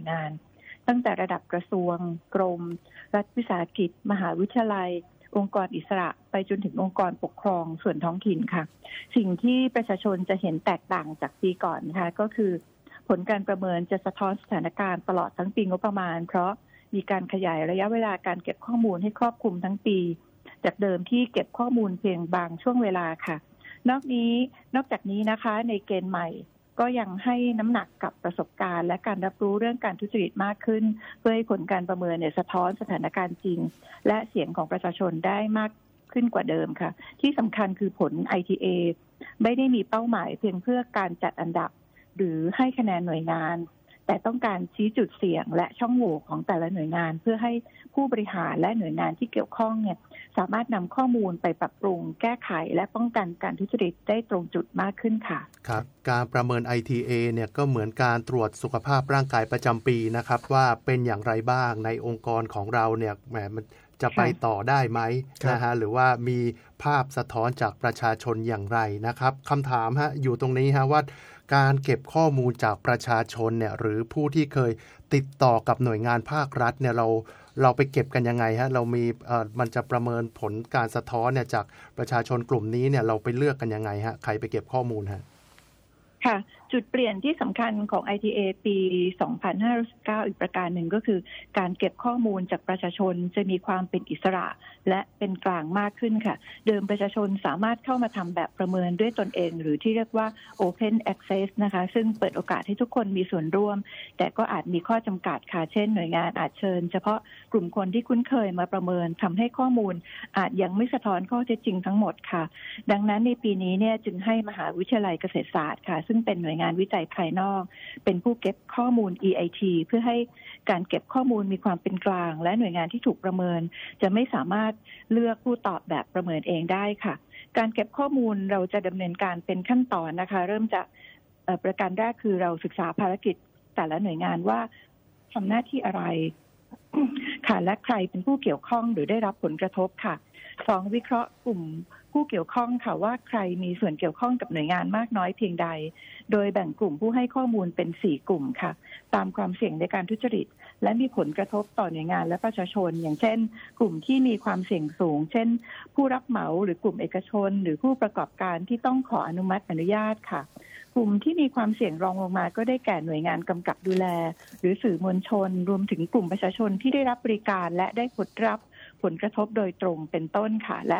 งานตั้งแต่ระดับกระทรวงกรมรัฐวิสาหกิจมหาวิทยาลัยองค์กรอิสระไปจนถึงองค์กรปกครองส่วนท้องถิ่นค่ะสิ่งที่ประชาชนจะเห็นแตกต่างจากปีก่อนนะคะก็คือผลการประเมินจะสะท้อนสถานการณ์ตลอดทั้งปีงบประมาณเพราะมีการขยายระยะเวลาการเก็บข้อมูลให้ครอบคลุมทั้งปีจากเดิมที่เก็บข้อมูลเพียงบางช่วงเวลาค่ะนอกจากนี้นะคะในเกณฑ์ใหม่ก็ยังให้น้ำหนักกับประสบการณ์และการรับรู้เรื่องการทุจริตมากขึ้นเพื่อให้ผลการประเมินสะท้อนสถานการณ์จริงและเสียงของประชาชนได้มากขึ้นกว่าเดิมค่ะที่สำคัญคือผล ITA ไม่ได้มีเป้าหมายเพียงเพื่อการจัดอันดับหรือให้คะแนนหน่วยงานแต่ต้องการชี้จุดเสี่ยงและช่องโหว่ของแต่ละหน่วยงานเพื่อให้ผู้บริหารและหน่วยงานที่เกี่ยวข้องสามารถนำข้อมูลไปปรับปรุงแก้ไขและป้องกันการทุจริตได้ตรงจุดมากขึ้นค่ะครับการประเมิน ITA ก็เหมือนการตรวจสุขภาพร่างกายประจำปีนะครับว่าเป็นอย่างไรบ้างในองค์กรของเรามันจะไปต่อได้ไหมนะฮะหรือว่ามีภาพสะท้อนจากประชาชนอย่างไรนะครับคำถามอยู่ตรงนี้ว่าการเก็บข้อมูลจากประชาชนหรือผู้ที่เคยติดต่อกับหน่วยงานภาครัฐเราไปเก็บกันยังไงเรามีมันจะประเมินผลการสะท้อนจากประชาชนกลุ่มนี้เราไปเลือกกันยังไงใครไปเก็บข้อมูลค่ะจุดเปลี่ยนที่สำคัญของ ITA ปี 2519 อีกประการหนึ่งก็คือการเก็บข้อมูลจากประชาชนจะมีความเป็นอิสระและเป็นกลางมากขึ้นค่ะเดิมประชาชนสามารถเข้ามาทำแบบประเมินด้วยตนเองหรือที่เรียกว่า Open Access นะคะซึ่งเปิดโอกาสให้ทุกคนมีส่วนร่วมแต่ก็อาจมีข้อจำกัดค่ะเช่นหน่วยงานอาจเชิญเฉพาะกลุ่มคนที่คุ้นเคยมาประเมินทำให้ข้อมูลอาจยังไม่สะท้อนข้อเท็จจริงทั้งหมดค่ะดังนั้นในปีนี้จึงให้มหาวิทยาลัยเกษตรศาสตร์ค่ะซึ่งเป็นหน่วยงานวิจัยภายนอกเป็นผู้เก็บข้อมูล EIT เพื่อให้การเก็บข้อมูลมีความเป็นกลางและหน่วยงานที่ถูกประเมินจะไม่สามารถเลือกผู้ตอบแบบประเมินเองได้ค่ะการเก็บข้อมูลเราจะดำเนินการเป็นขั้นตอนนะคะเริ่มจากประการแรกคือเราศึกษาภารกิจแต่ละหน่วยงานว่าทำหน้าที่อะไร ค่ะและใครเป็นผู้เกี่ยวข้องหรือได้รับผลกระทบค่ะ2วิเคราะห์กลุ่มผู้เกี่ยวข้องค่ะว่าใครมีส่วนเกี่ยวข้องกับหน่วยงานมากน้อยเพียงใดโดยแบ่งกลุ่มผู้ให้ข้อมูลเป็น4กลุ่มค่ะตามความเสี่ยงในการทุจริตและมีผลกระทบต่อหน่วยงานและประชาชนอย่างเช่นกลุ่มที่มีความเสี่ยงสูงเช่นผู้รับเหมาหรือกลุ่มเอกชนหรือผู้ประกอบการที่ต้องขออนุมัติอนุญาตค่ะกลุ่มที่มีความเสี่ยงรองลงมาก็ได้แก่หน่วยงานกำกับดูแลหรือสื่อมวลชนรวมถึงกลุ่มประชาชนที่ได้รับบริการและได้รับผลกระทบโดยตรงเป็นต้นค่ะและ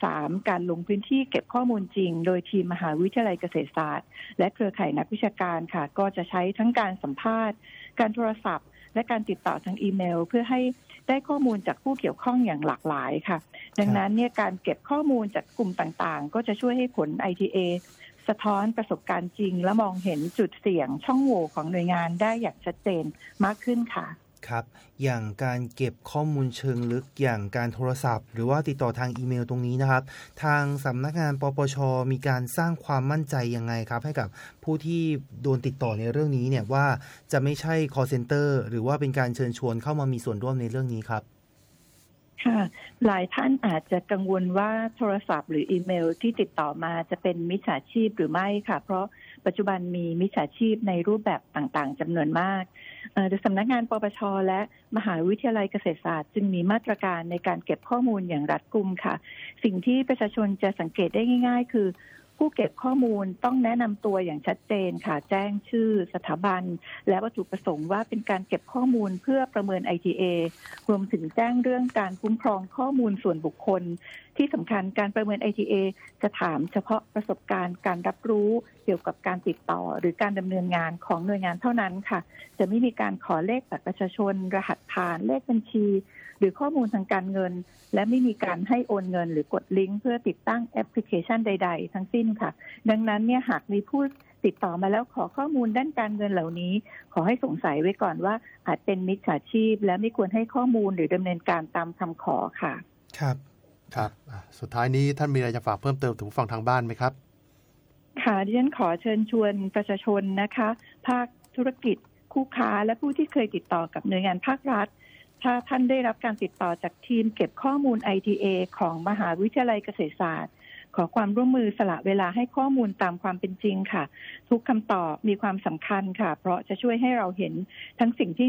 3การลงพื้นที่เก็บข้อมูลจริงโดยทีมมหาวิทยาลัยเกษตรศาสตร์และเครือข่ายนักวิชาการค่ะก็จะใช้ทั้งการสัมภาษณ์การโทรศัพท์และการติดต่อทางอีเมลเพื่อให้ได้ข้อมูลจากผู้เกี่ยวข้องอย่างหลากหลายค่ะดังนั้นการเก็บข้อมูลจากกลุ่มต่างๆก็จะช่วยให้ผล ITA สะท้อนประสบการณ์จริงและมองเห็นจุดเสี่ยงช่องโหว่ของหน่วยงานได้อย่างชัดเจนมากขึ้นค่ะครับอย่างการเก็บข้อมูลเชิงลึกอย่างการโทรศัพท์หรือว่าติดต่อทางอีเมลตรงนี้นะครับทางสำนักงานปปช.มีการสร้างความมั่นใจยังไงครับให้กับผู้ที่โดนติดต่อในเรื่องนี้ว่าจะไม่ใช่ call center หรือว่าเป็นการเชิญชวนเข้ามามีส่วนร่วมในเรื่องนี้ครับค่ะหลายท่านอาจจะกังวลว่าโทรศัพท์หรืออีเมลที่ติดต่อมาจะเป็นมิจฉาชีพหรือไม่ค่ะเพราะปัจจุบันมีมิจฉาชีพในรูปแบบต่างๆจำนวนมากโดยสำนักงานปปช.และมหาวิทยาลัยเกษตรศาสตร์จึงมีมาตรการในการเก็บข้อมูลอย่างรัดกุมค่ะสิ่งที่ประชาชนจะสังเกตได้ง่ายๆคือผู้เก็บข้อมูลต้องแนะนำตัวอย่างชัดเจนค่ะแจ้งชื่อสถาบันและวัตถุประสงค์ว่าเป็นการเก็บข้อมูลเพื่อประเมิน ITA รวมถึงแจ้งเรื่องการคุ้มครองข้อมูลส่วนบุคคลที่สำคัญการประเมิน ITA จะถามเฉพาะประสบการณ์การรับรู้เกี่ยวกับการติดต่อหรือการดำเนินงานของหน่วยงานเท่านั้นค่ะจะไม่มีการขอเลขบัตรประชาชนรหัสผ่านเลขบัญชีหรือข้อมูลทางการเงินและไม่มีการให้โอนเงินหรือกดลิงก์เพื่อติดตั้งแอปพลิเคชันใดๆทั้งสิ้นค่ะดังนั้นหากมีผู้ติดต่อมาแล้วขอข้อมูลด้านการเงินเหล่านี้ขอให้สงสัยไว้ก่อนว่าอาจเป็นมิจฉาชีพและไม่ควรให้ข้อมูลหรือดำเนินการตามคำขอค่ะครับสุดท้ายนี้ท่านมีอะไรจะฝากเพิ่มเติมถึงฝั่งทางบ้านไหมครับค่ะดิฉันขอเชิญชวนประชาชนนะคะภาคธุรกิจคู่ค้าและผู้ที่เคยติดต่อกับหน่วยงานภาครัฐถ้าท่านได้รับการติดต่อจากทีมเก็บข้อมูล ITA ของมหาวิทยาลัยเกษตรศาสตร์ขอความร่วมมือสละเวลาให้ข้อมูลตามความเป็นจริงค่ะทุกคำตอบมีความสำคัญค่ะเพราะจะช่วยให้เราเห็นทั้งสิ่งที่